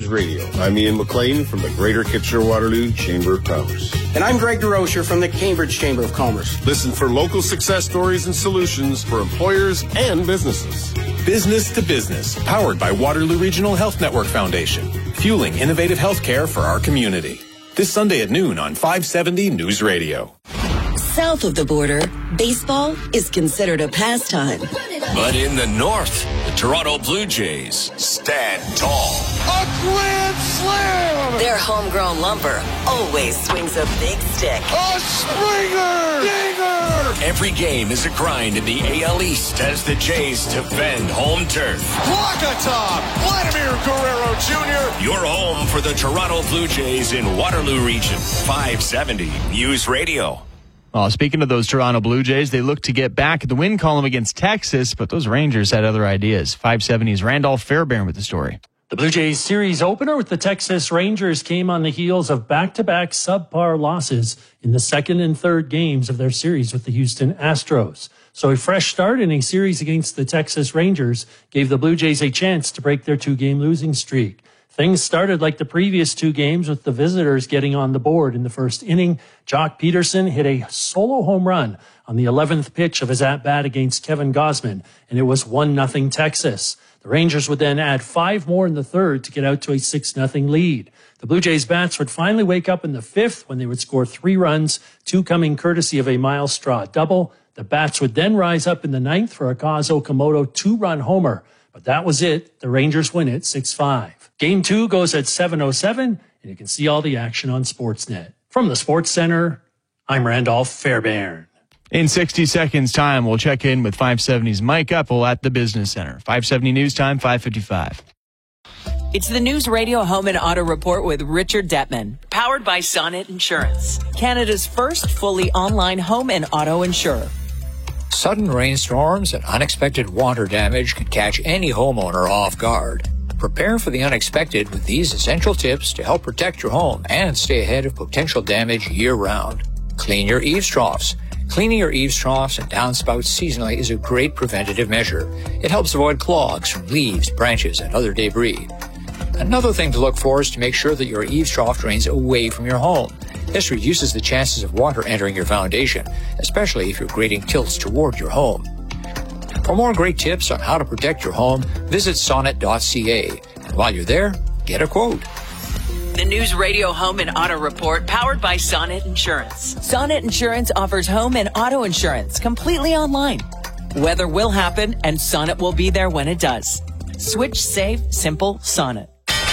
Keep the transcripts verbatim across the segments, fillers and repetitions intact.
Radio. I'm Ian McLean from the Greater Kitchener-Waterloo Chamber of Commerce. And I'm Greg DeRocher from the Cambridge Chamber of Commerce. Listen for local success stories and solutions for employers and businesses. Business to Business, powered by Waterloo Regional Health Network Foundation, fueling innovative healthcare for our community. This Sunday at noon on five seventy News Radio. South of the border, baseball is considered a pastime. But in the north, the Toronto Blue Jays stand tall. A grand slam! Their homegrown lumber always swings a big stick. A Springer! Dinger! Every game is a grind in the A L East as the Jays defend home turf. Walk-a-top! Vladimir Guerrero Junior Your home for the Toronto Blue Jays in Waterloo Region. five seventy News Radio. Well, speaking of those Toronto Blue Jays, they look to get back at the win column against Texas, but those Rangers had other ideas. five seventy's Randolph Fairbairn with the story. The Blue Jays series opener with the Texas Rangers came on the heels of back-to-back subpar losses in the second and third games of their series with the Houston Astros. So a fresh start in a series against the Texas Rangers gave the Blue Jays a chance to break their two-game losing streak. Things started like the previous two games with the visitors getting on the board. In the first inning, Jock Peterson hit a solo home run on the eleventh pitch of his at-bat against Kevin Gausman, and it was one nothing Texas. The Rangers would then add five more in the third to get out to a six nothing lead. The Blue Jays bats would finally wake up in the fifth when they would score three runs, two coming courtesy of a Miles Straw double. The bats would then rise up in the ninth for a Kaz Okamoto two-run homer. But that was it. The Rangers win it six five. Game two goes at seven oh seven, and you can see all the action on Sportsnet. From the Sports Center, I'm Randolph Fairbairn. In sixty seconds time, we'll check in with five seventy's Mike Epple at the Business Center. five seventy News Time, five fifty-five. It's the News Radio Home and Auto Report with Richard Detman, powered by Sonnet Insurance, Canada's first fully online home and auto insurer. Sudden rainstorms and unexpected water damage can catch any homeowner off guard. Prepare for the unexpected with these essential tips to help protect your home and stay ahead of potential damage year-round. Clean your eaves troughs. Cleaning your eaves troughs and downspouts seasonally is a great preventative measure. It helps avoid clogs from leaves, branches, and other debris. Another thing to look for is to make sure that your eaves trough drains away from your home. This reduces the chances of water entering your foundation, especially if your grading tilts toward your home. For more great tips on how to protect your home, visit sonnet dot c a. And while you're there, get a quote. The News Radio Home and Auto Report, powered by Sonnet Insurance. Sonnet Insurance offers home and auto insurance completely online. Weather will happen, and Sonnet will be there when it does. Switch, save, simple, Sonnet.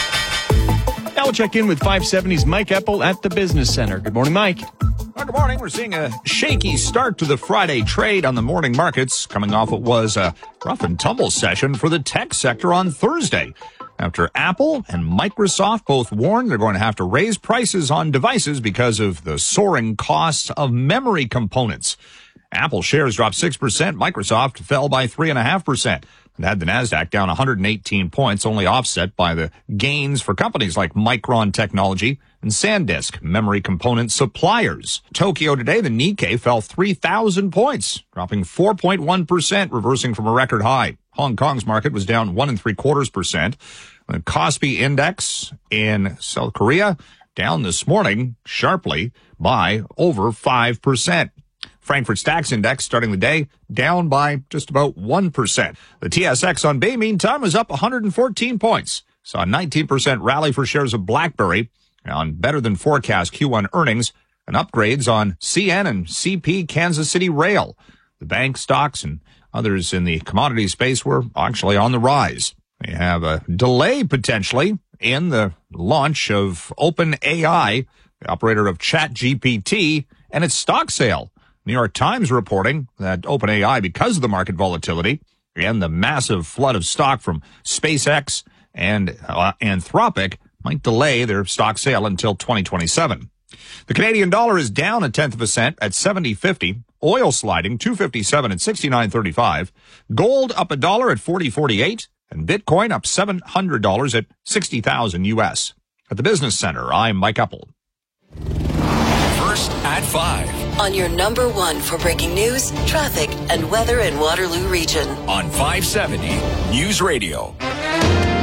Now we'll check in with five seventy's Mike Epple at the Business Center. Good morning, Mike. Well, good morning. We're seeing a shaky start to the Friday trade on the morning markets, coming off what was a rough and tumble session for the tech sector on Thursday, after Apple and Microsoft both warned they're going to have to raise prices on devices because of the soaring costs of memory components. Apple shares dropped six percent. Microsoft fell by three point five percent. It had the NASDAQ down one hundred eighteen points, only offset by the gains for companies like Micron Technology and SanDisk, memory component suppliers. Tokyo today, the Nikkei fell three thousand points, dropping four point one percent, reversing from a record high. Hong Kong's market was down one and three quarters percent. The Kospi index in South Korea down this morning sharply by over five percent. Frankfurt DAX index starting the day down by just about one percent. The T S X on Bay, meantime, was up one hundred fourteen points. Saw a nineteen percent rally for shares of BlackBerry on better than forecast Q one earnings and upgrades on C N and C P Kansas City Rail. The bank stocks and others in the commodity space were actually on the rise. We have a delay potentially in the launch of OpenAI, the operator of ChatGPT, and its stock sale. New York Times reporting that OpenAI, because of the market volatility and the massive flood of stock from SpaceX and uh, Anthropic, might delay their stock sale until twenty twenty-seven. The Canadian dollar is down a tenth of a cent at seventy fifty. Oil sliding two fifty-seven at sixty-nine thirty-five. Gold up a dollar at forty forty-eight. And Bitcoin up seven hundred dollars at sixty thousand U S. At the Business Center, I'm Mike Epple. First at five. On your number one for breaking news, traffic, and weather in Waterloo Region. On five seventy News Radio.